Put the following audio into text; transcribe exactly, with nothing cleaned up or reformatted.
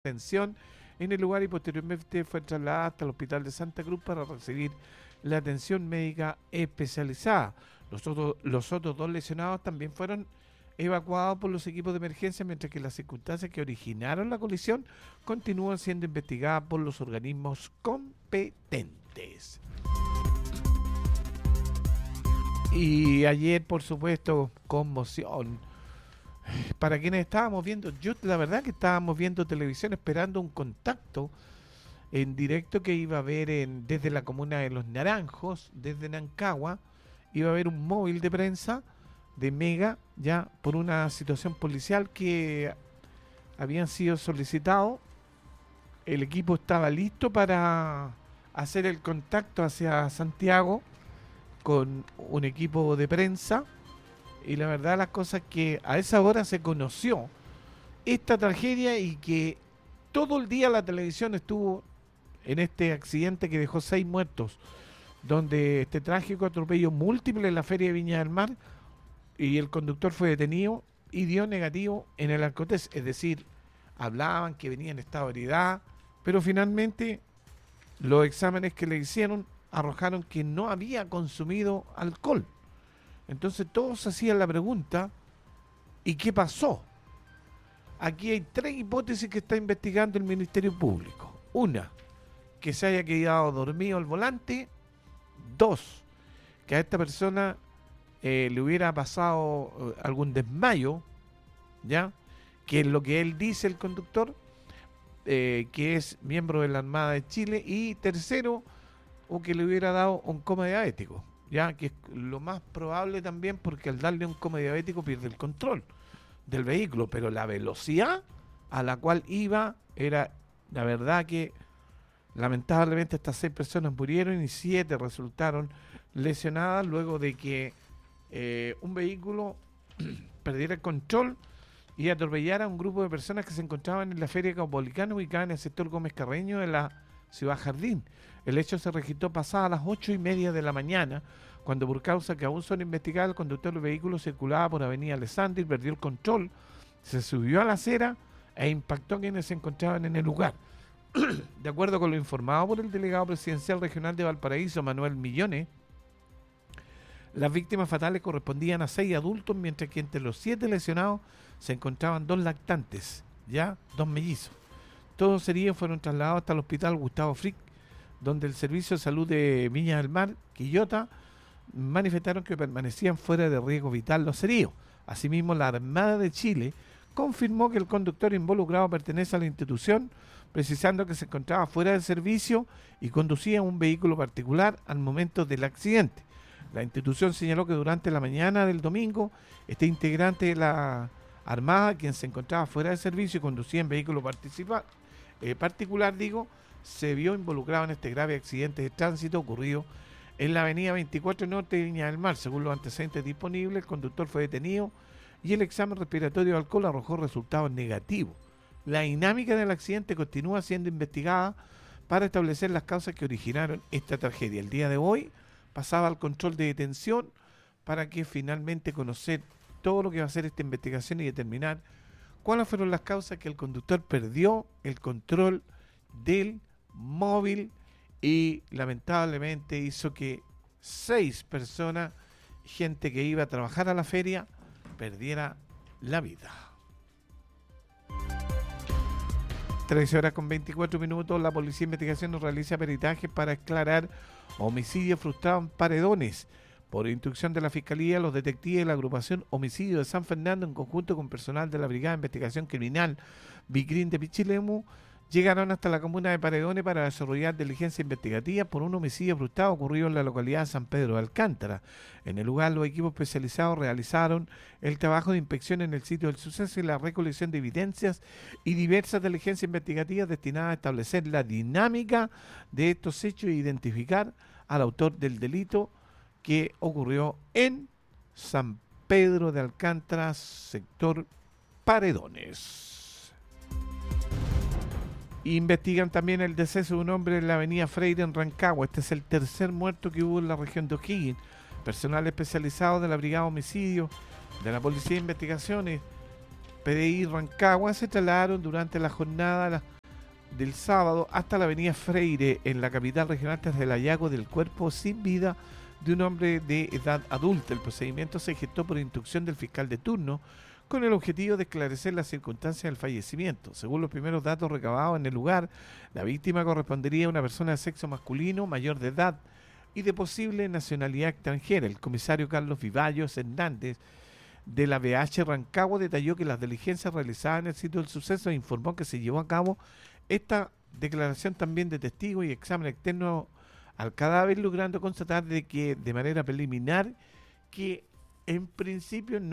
atención en el lugar y posteriormente fue trasladada hasta el hospital de Santa Cruz para recibir la atención médica especializada. Los otros, los otros dos lesionados también fueron evacuados por los equipos de emergencia, mientras que las circunstancias que originaron la colisión continúan siendo investigadas por los organismos competentes. Y ayer, por supuesto, conmoción. Para quienes estábamos viendo, yo la verdad que estábamos viendo televisión esperando un contacto en directo que iba a haber en, desde la comuna de Los Naranjos, desde Nancagua, iba a haber un móvil de prensa de Mega, ya por una situación policial que habían sido solicitados. El equipo estaba listo para hacer el contacto hacia Santiago con un equipo de prensa. Y la verdad las cosas que a esa hora se conoció esta tragedia y que todo el día la televisión estuvo en este accidente que dejó seis muertos, donde este trágico atropello múltiple en la feria de Viña del Mar y el conductor fue detenido y dio negativo en el alcotest, es decir, hablaban que venía en estado de ebriedad, pero finalmente los exámenes que le hicieron arrojaron que no había consumido alcohol. Entonces todos hacían la pregunta, ¿y qué pasó? Aquí hay tres hipótesis que está investigando el Ministerio Público. Una, que se haya quedado dormido al volante. Dos, que a esta persona eh, le hubiera pasado eh, algún desmayo, ¿ya? Que es lo que él dice, el conductor, eh, que es miembro de la Armada de Chile. Y tercero, o que le hubiera dado un coma diabético, ya que es lo más probable también, porque al darle un coma diabético pierde el control del vehículo, pero la velocidad a la cual iba era, la verdad que lamentablemente estas seis personas murieron y siete resultaron lesionadas luego de que eh, un vehículo perdiera el control y atropellara a un grupo de personas que se encontraban en la feria Caupolicana ubicada en el sector Gómez Carreño de la Ciudad Jardín. El hecho se registró pasadas las ocho y media de la mañana, cuando por causa que aún son investigadas, el conductor del vehículo circulaba por Avenida Alessandri, perdió el control, se subió a la acera e impactó a quienes se encontraban en el lugar. De acuerdo con lo informado por el delegado presidencial regional de Valparaíso, Manuel Millones, las víctimas fatales correspondían a seis adultos, mientras que entre los siete lesionados se encontraban dos lactantes, ya dos mellizos. Todos heridos fueron trasladados hasta el hospital Gustavo Frick, donde el Servicio de Salud de Viña del Mar, Quillota, manifestaron que permanecían fuera de riesgo vital los heridos. Asimismo, la Armada de Chile confirmó que el conductor involucrado pertenece a la institución, precisando que se encontraba fuera del servicio y conducía un vehículo particular al momento del accidente. La institución señaló que durante la mañana del domingo, este integrante de la Armada, quien se encontraba fuera del servicio y conducía en vehículo participa, eh, particular, digo, se vio involucrado en este grave accidente de tránsito ocurrido en la avenida veinticuatro Norte de Viña del Mar. Según los antecedentes disponibles, el conductor fue detenido y el examen respiratorio de alcohol arrojó resultados negativos. La dinámica del accidente continúa siendo investigada para establecer las causas que originaron esta tragedia. El día de hoy pasaba al control de detención para que finalmente conocer todo lo que va a hacer esta investigación y determinar cuáles fueron las causas que el conductor perdió el control del móvil y lamentablemente hizo que seis personas, gente que iba a trabajar a la feria, perdiera la vida. trece horas con veinticuatro minutos, la Policía de Investigación realiza peritajes para aclarar homicidio frustrado en Paredones. Por instrucción de la Fiscalía, los detectives de la agrupación Homicidio de San Fernando, en conjunto con personal de la Brigada de Investigación Criminal Bicrin de Pichilemu, llegaron hasta la comuna de Paredones para desarrollar diligencia investigativa por un homicidio frustrado ocurrido en la localidad de San Pedro de Alcántara. En el lugar, los equipos especializados realizaron el trabajo de inspección en el sitio del suceso y la recolección de evidencias y diversas diligencias investigativas destinadas a establecer la dinámica de estos hechos e identificar al autor del delito que ocurrió en San Pedro de Alcántara, sector Paredones. Investigan también el deceso de un hombre en la avenida Freire en Rancagua. Este es el tercer muerto que hubo en la región de O'Higgins. Personal especializado de la Brigada Homicidio, de la Policía de Investigaciones, P D I Rancagua se trasladaron durante la jornada del sábado hasta la avenida Freire en la capital regional tras el hallazgo del cuerpo sin vida de un hombre de edad adulta. El procedimiento se gestó por instrucción del fiscal de turno con el objetivo de esclarecer las circunstancias del fallecimiento. Según los primeros datos recabados en el lugar, la víctima correspondería a una persona de sexo masculino mayor de edad y de posible nacionalidad extranjera. El comisario Carlos Vivallos Hernández de la B H Rancagua detalló que las diligencias realizadas en el sitio del suceso e informó que se llevó a cabo esta declaración también de testigos y examen externo al cadáver, logrando constatar de que de manera preliminar que en principio no